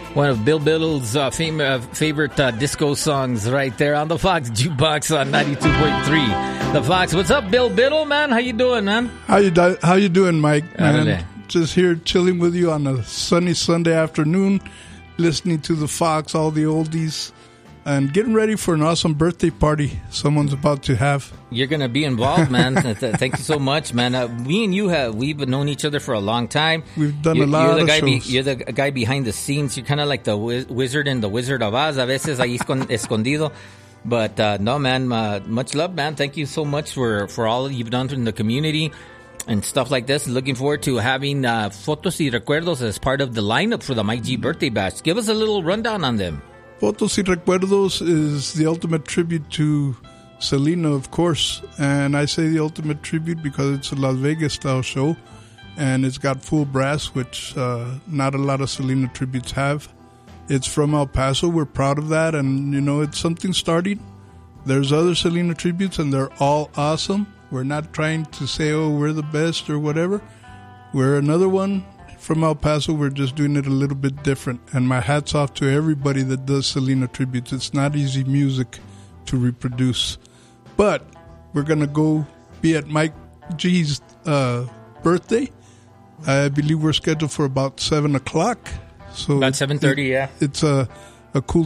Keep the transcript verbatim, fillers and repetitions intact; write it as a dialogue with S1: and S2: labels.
S1: One of Bill Biddle's uh, fam- uh, favorite uh, disco songs right there on the Fox Jukebox on ninety-two point three. The Fox. What's up, Bill Biddle, man? How you doing, man?
S2: How you di- How you doing, Mike? Man,
S1: Arale.
S2: just here chilling with you on a sunny Sunday afternoon, listening to the Fox, all the oldies, and getting ready for an awesome birthday party someone's about to have.
S1: You're going to be involved, man. Thank you so much, man. Uh, we and you have we've known each other for a long time.
S2: We've done
S1: you're,
S2: a lot
S1: you're the
S2: of
S1: guy
S2: shows.
S1: Be, you're the guy behind the scenes. You're kind of like the wiz- wizard in the Wizard of Oz. A veces ahí escon- escondido. But uh, no, man, uh, much love, man. Thank you so much for, for all you've done in the community and stuff like this. Looking forward to having uh, Fotos y Recuerdos as part of the lineup for the Mike G birthday bash. Give us a little rundown on them.
S2: Fotos y Recuerdos is the ultimate tribute to Selena, of course. And I say the ultimate tribute because it's a Las Vegas-style show. And it's got full brass, which uh, not a lot of Selena tributes have. It's from El Paso. We're proud of that. And, you know, it's something starting. There's other Selena tributes, and they're all awesome. We're not trying to say, oh, we're the best or whatever. We're another one from El Paso. We're just doing it a little bit different. And my hat's off to everybody that does Selena tributes. It's not easy music to reproduce. But we're going to go be at Mike G's uh, birthday. I believe we're scheduled for about seven o'clock. So
S1: About seven thirty,
S2: it,
S1: yeah.
S2: It's a, a cool